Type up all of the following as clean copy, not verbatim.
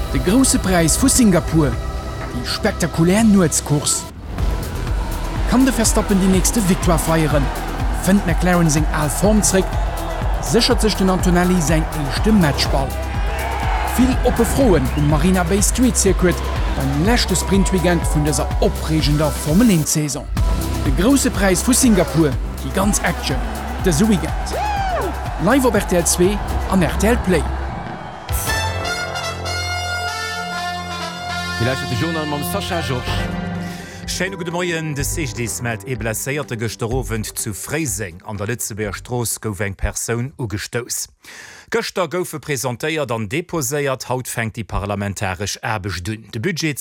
Der große Preis für Singapur, die spektakulären Nutzkurs. Kann der Verstappen die nächste Victoire feiern? Findet McLaren sein Allform zurück? Sichert sich den Antonelli sein erster Matchball? Viel Oppefroen Marina Bay Street Circuit beim letzten Sprintweekend von dieser aufregenden Formel 1-Saison. Der große Preis für Singapur, die ganz Action, der Weekend. Live auf RTL 2 an RTL Play. Vielleicht hat die Journal mit Sascha George. Schönen guten Morgen, das ist dies mit blessierte gestern zu Freising an der Lützeburger Straße gouf eng Person ugestoßen. Gestern goufe präsentéiert an deposéiert haut fängt die parlamentarisch Erbeg dünn. De Budget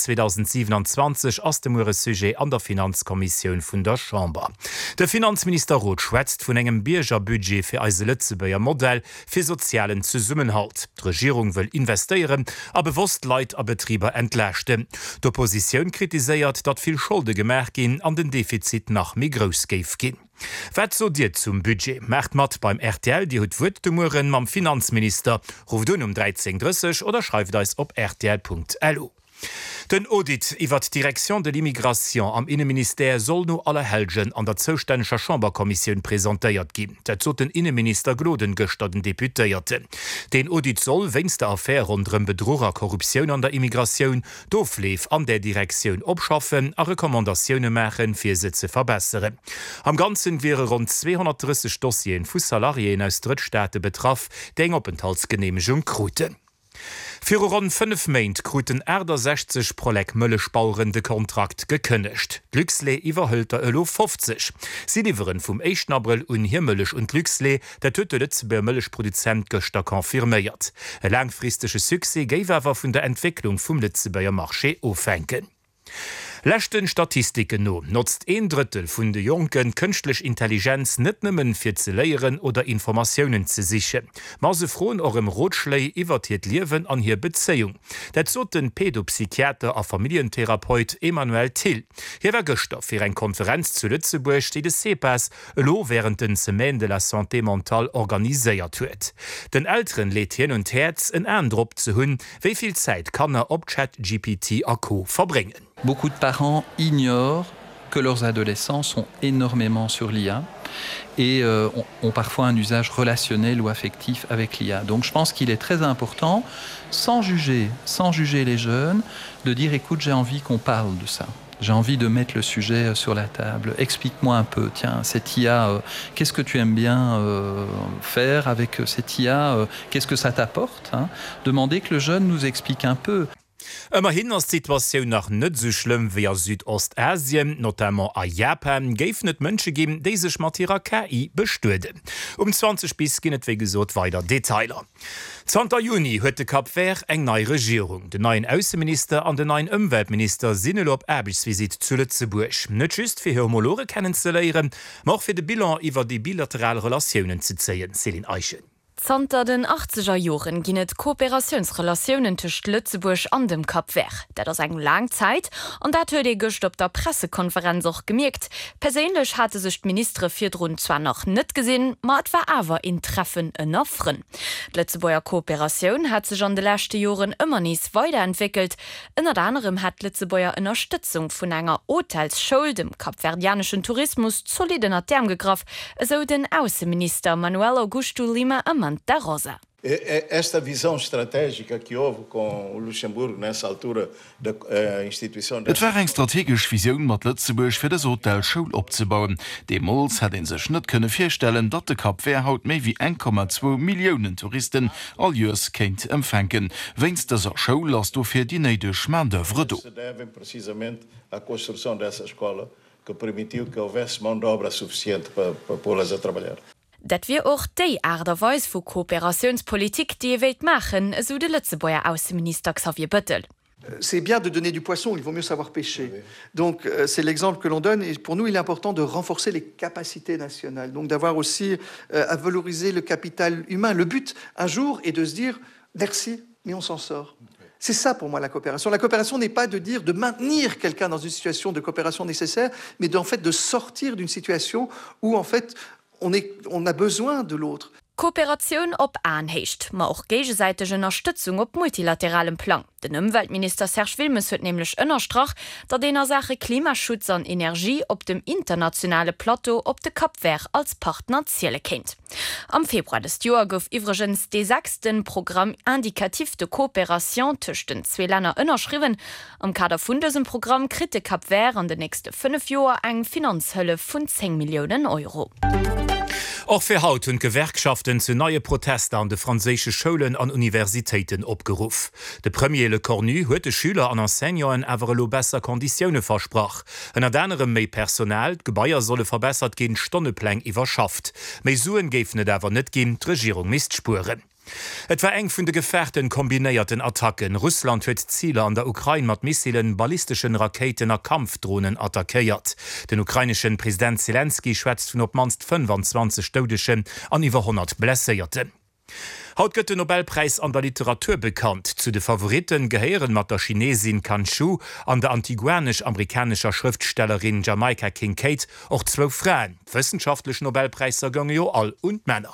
2027 ass dem Sujet an der Finanzkommission vun der Chamber. Der Finanzminister Roth schwätzt vun engem Bierger Budget fir eise Lützeburger Modell fir sozialen Zusammenhalt. Die Regierung will investieren, a bewusst Leiit a Betrieber entlächte. D'Opposition kritiséiert, dat viel Schulde gemerk gin an den Defizit nach Migros geif gin. Wat so dir zum Budget? Merkt mat beim RTL, die hut Wutdemuren mam Finanzminister. Ruft un 13:30 oder schreibt es op rtl.lu. Den Audit iwwer d'Direktion de l'Immigration am Innenminister soll no alle Helgen an der zouständescher Chamberkommission präsentéiert gin. Dat zo den Innenminister Gloden gestatten Deputéierte. Den Audit soll wéngst der Affäre rundrem Bedroher Korruption an der Immigration dofleef an der Direktion opschaffen a Rekommandationune machen fir se ze verbessere. Am ganzen wäre rund 230 Dossien vu Salarien aus Drittstaate betraff, deng Openthaltsgenehmigung kruten. Für rund 5 Meint kruten Äder 60 Prolek Mëllechbauern de Kontrakt gekënnecht. Glückslee iwwerhëllter Elo 50. Sie lieferen vum 1. April un Himmellech und Glückslee, der töte Lützeburger Mëllechproduzent Göster konfirméiert. E langfristesche Suse géiwwer vun der Entwicklung vum Lützeburger Marché ofenken. Lächten Statistiken no nutzt 1/3 vun de Jonken künstlich Intelligenz net nëmmen fir ze léieren oder Informationen ze sichen. Ma se froen orem Rotschlei iwwertiert Liewen an hier Bezeung. Dat zo den Pädopsychiater a Familientherapeut Emanuel Till. Hier war Göster fir en Konferenz zu Lützeburg, die de CEPAS lo während den Semaine de la Santé Mentale organiséiert huet. Den Älteren lädt hin und herz en Androp zu hunn, wieviel Zeit kann op ChatGPT a Co verbringen. Beaucoup de parents ignorent que leurs adolescents sont énormément sur l'IA et ont parfois un usage relationnel ou affectif avec l'IA. Donc je pense qu'il est très important, sans juger les jeunes, de dire écoute, j'ai envie qu'on parle de ça. J'ai envie de mettre le sujet sur la table. Explique-moi un peu, tiens, cette IA, qu'est-ce que tu aimes bien faire avec cette IA, qu'est-ce que ça t'apporte, hein? Demander que le jeune nous explique un peu. Immerhin ass Situationun nach net so schlimm wie a Südostasien, notamment a Japan, géif net Mënsche geben, déi sech mat ihrer KI bestueden. 20 bis ginnet wie gesot weiter Detailer. 20. Juni huet de Kap-Vert eng nei Regierung. Den neuen Außenminister an den neuen Umweltminister sinnel op Erbechtsvisit zu Lützeburg. Net just fir Homolore kennenzeléieren, mar fir de Bilan iwwer die bilaterale Relationen ze zeien, Selin Eichen. Zanter den 80er Joren ginnet Kooperationsrelationen tcht Lützeburg an dem Kap-Vert. Dat ass eng lang Zeit an dat huet gest op der Pressekonferenz auch gemerkt. Perélech hatte sech d'Ministre firrun zwar noch net gesinn, mat war awer in Treffen ënnerfren. Lützeburger Kooperation hat sech an de lächte Joren ëmmer nies weiterentwickelt. Ënner anderem hat Lützeburger Unterstützung vun enger Hotelsschuld dem kapverdianischen Tourismus solidener Term gegraf, eso den Außenminister Manuel Augusto Lima da Rosa. Esta visão estratégica que houve com o Luxemburgo nessa altura da instituição. Es war eng strategisch Vision mat Lützeburg fir das Hotel Schul opbauen. Demols hat en sech net könne firstellen, dat de Kap-Vert haut méi wie 1,2 Millionen Touristen all Jahres kennt empfänken. Wennst das Show lasst du fir die neidech Manœuvre do. Devem precisamente a construção dessa escola que permitiu que houvesse mão de obra suficiente para pô-las a trabalhar. Dat wir auch déi aderweis vu Kooperationspolitik die weit machen, so de Lützeburger Außenminister Xavier Böttel. C'est bien de donner du poisson, il vaut mieux savoir pêcher. Oui. Donc c'est l'exemple que l'on donne et pour nous il est important de renforcer les capacités nationales, donc d'avoir aussi à valoriser le capital humain. Le but un jour est de se dire merci, mais on s'en sort. C'est ça pour moi la coopération. La coopération n'est pas de dire de maintenir quelqu'un dans une situation de coopération nécessaire, mais en fait de sortir d'une situation où en fait on a besoin de l'autre. Kooperation op anhecht, ma auch gegenseitige Unterstützung op multilateralem Plan. Den Umweltminister Serge Wilmes huet nämlich ënnerstrach, dat dener Sache Klimaschutz an Energie op dem internationale Plateau op de Kapver als Partner ziele kennt. Am Februar des Joer gouf iwregens de 6. Programm indikativ de Kooperation tschen zwe Länder ënnerschriwen. Am Kader vun diesem Programm krit de Kapver an de nächste 5 Joer eng Finanzhölle vun 10 Millionen Euro. Auch für Haut und Gewerkschaften zu neue Proteste an de französische Schulen an Universitäten opgeruf. De Premier Le Cornu huet de Schüler an Enseignern awer lo besser Konditionen versprach. En anderem méi Personal, Gebaier solle verbessert gehen Stonnepläng iwwerschafft. Meisuren geefne dawer net gin Regierung Mistspuren. Et war eng vun de gefährten kombinéierten Attacken. Russland huet Ziele an der Ukraine mat Missilen, ballistischen Raketen a Kampfdrohnen attackéiert. Den ukrainischen Präsident Zelensky schwätzt vun op manst 25 Todeschen an iwwer 100 Blesséierten. Haut gëtt den Nobelpreis an der Literatur bekannt. Zu de Favoriten geheieren mat der Chinesin Kanchu an der antiguanisch-amerikanischer Schriftstellerin Jamaica Kincaid och 2 Frauen. Wissenschaftlich Nobelpreiser gang jo all und Männer.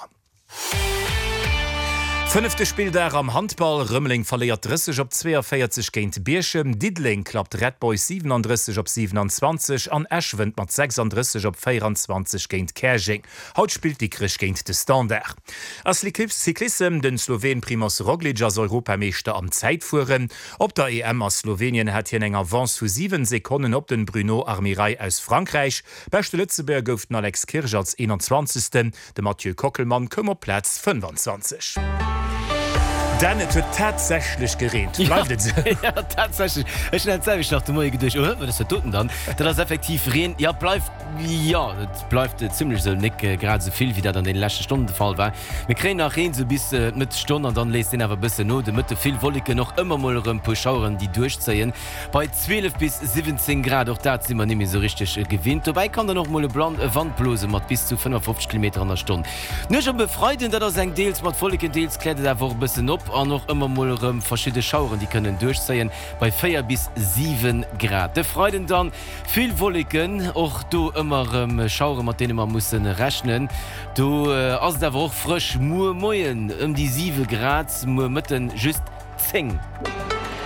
5. Spiel der am Handball, Rümmling verliert 30 op 42 géint Bierchem, Didling klappt Red Boys 37 op 27 an Eschwend mat 36 op 24 géint Kerching. Haut spielt die Krisch géint de Standard. As Cyklissem den Slowen Primoz Roglic als Europameester am Zeitfuhren. Op der EM aus Slowenien hat hien eng Avance zu 7 Sekunden op den Bruno Armirei aus Frankreich. Beste Lützeberg gouft Alex Kirch als 21. De Mathieu Kockelmann këmmer Platz 25. Dann wird tatsächlich geredet. Ja, ja, tatsächlich. Ich nach dem Morgen durch, das toten dann. Das effektiv reden. Ja, bleibt ziemlich so nicht gerade so viel, wie das an den letzten Stunden der Fall war. Wir kriegen nach reden so bis mit Stunden und dann lest den aber ein bisschen Not, damit viel Wolke noch immer mal ein paar Schauern, die durchziehen. Bei 12 bis 17 Grad, auch da sind wir nicht mehr so richtig gewinnt. Dabei kann da noch mal eine Wandblose mit bis zu 55 km/h. Nur schon befreut, dass das ein Deals mit Wolken Deals kleidet einfach ein bisschen ab. Und noch immer mal verschiedene Schauren, die können durchziehen bei 4 bis 7 Grad. De Freuden dann viel Wolken, auch du immer Schauren, mit denen man müssen rechnen. Du hast da auch frisch Moien die 7 Grad, mitten just 10.